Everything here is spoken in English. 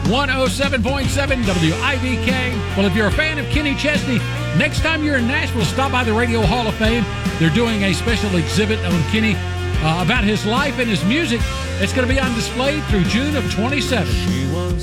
107.7 WIVK. Well, if you're a fan of Kenny Chesney, next time you're in Nashville, stop by the Radio Hall of Fame. They're doing a special exhibit on Kenny about his life and his music. It's going to be on display through June of 27.